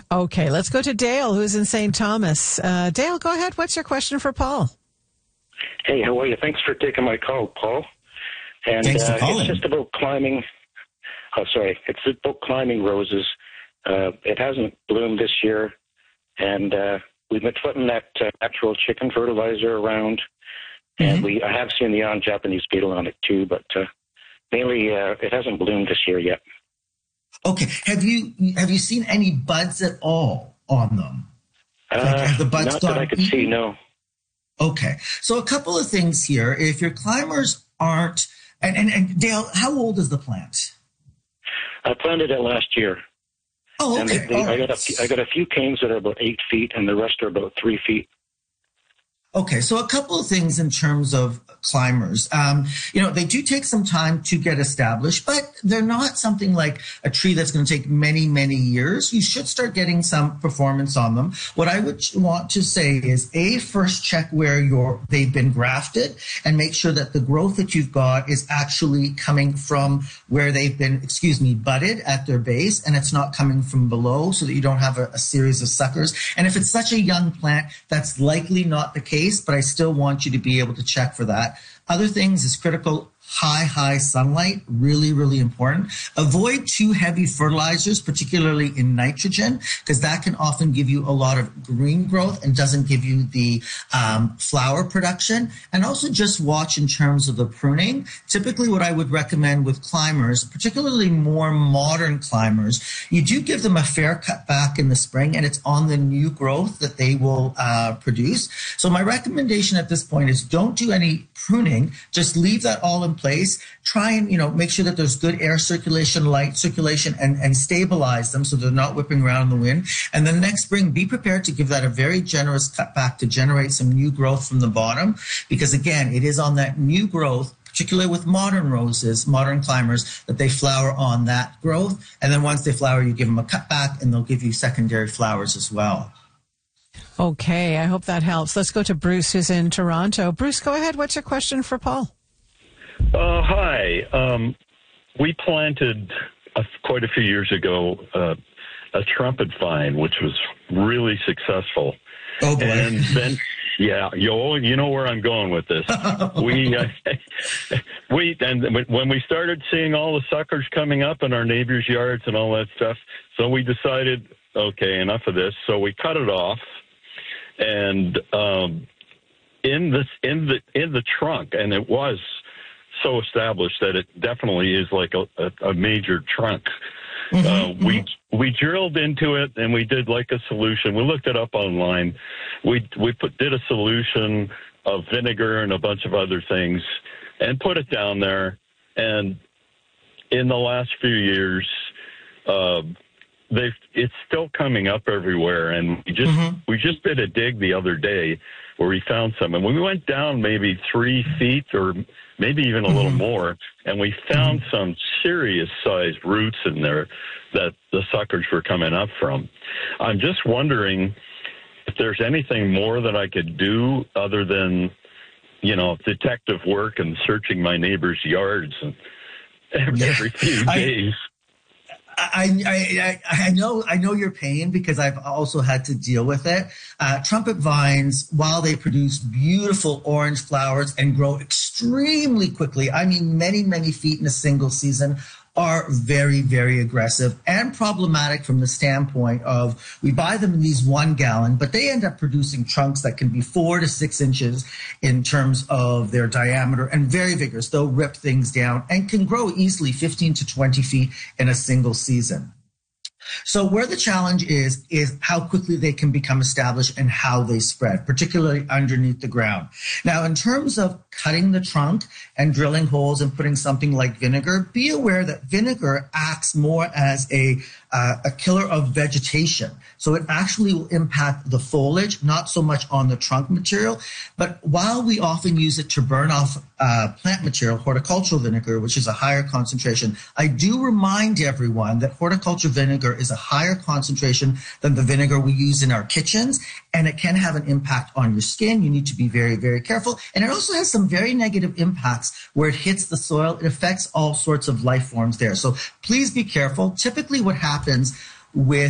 Okay, let's go to Dale, who's in St. Thomas. Dale, go ahead. What's your question for Paul? Hey, how are you? Thanks for taking my call, Paul. And Thanks for calling. It's just about climbing. Oh, sorry. It's about climbing roses. It hasn't bloomed this year, and we've been putting that natural chicken fertilizer around, and I have seen the Japanese beetle on it too, but mainly it hasn't bloomed this year yet. Okay. Have you seen any buds at all on them? Have the buds not that I could see, no. Okay. So a couple of things here. If your climbers aren't, and Dale, how old is the plant? I planted it last year. Oh, okay. And I got a few canes that are about 8 feet, and the rest are about 3 feet. Okay, so a couple of things in terms of climbers. They do take some time to get established, but they're not something like a tree that's going to take many, many years. You should start getting some performance on them. What I would want to say is, first check where they've been grafted and make sure that the growth that you've got is actually coming from where they've been, budded at their base, and it's not coming from below, so that you don't have a series of suckers. And if it's such a young plant, that's likely not the case, but I still want you to be able to check for that. Other things is critical. High sunlight, really, really important. Avoid too heavy fertilizers, particularly in nitrogen, because that can often give you a lot of green growth and doesn't give you the flower production. And also just watch in terms of the pruning. Typically what I would recommend with climbers, particularly more modern climbers, you do give them a fair cut back in the spring, and it's on the new growth that they will produce. So my recommendation at this point is don't do any pruning, just leave that all in place. Try and, make sure that there's good air circulation, light circulation, and stabilize them so they're not whipping around in the wind. And then next spring, be prepared to give that a very generous cutback to generate some new growth from the bottom. Because again, it is on that new growth, particularly with modern roses, modern climbers, that they flower on that growth. And then once they flower, you give them a cutback and they'll give you secondary flowers as well. Okay, I hope that helps. Let's go to Bruce, who's in Toronto. Bruce, go ahead. What's your question for Paul? Hi. We planted quite a few years ago a trumpet vine, which was really successful. Oh, boy. And then, you know where I'm going with this. When we started seeing all the suckers coming up in our neighbors' yards and all that stuff, so we decided, okay, enough of this. So we cut it off. And in the trunk, and it was so established that it definitely is like a major trunk. We drilled into it and we did like a solution. We looked it up online. We did a solution of vinegar and a bunch of other things and put it down there. And in the last few years, it's still coming up everywhere, and we just did a dig the other day where we found some, and we went down maybe 3 feet or maybe even a little more, and we found some serious sized roots in there that the suckers were coming up from. I'm just wondering if there's anything more that I could do other than, detective work and searching my neighbors' yards and every few days. I know your pain because I've also had to deal with it. Trumpet vines, while they produce beautiful orange flowers and grow extremely quickly, I mean many, many feet in a single season, are very, very aggressive and problematic from the standpoint of we buy them in these 1 gallon, but they end up producing trunks that can be 4 to 6 inches in terms of their diameter and very vigorous. They'll rip things down and can grow easily 15 to 20 feet in a single season. So where the challenge is how quickly they can become established and how they spread, particularly underneath the ground. Now, in terms of cutting the trunk and drilling holes and putting something like vinegar, be aware that vinegar acts more as a killer of vegetation. So it actually will impact the foliage, not so much on the trunk material. But while we often use it to burn off plant material, horticultural vinegar, which is a higher concentration, I do remind everyone that horticultural vinegar is a higher concentration than the vinegar we use in our kitchens, and it can have an impact on your skin. You need to be very, very careful. And it also has some very negative impacts where it hits the soil. It affects all sorts of life forms there. So please be careful. Typically what happens with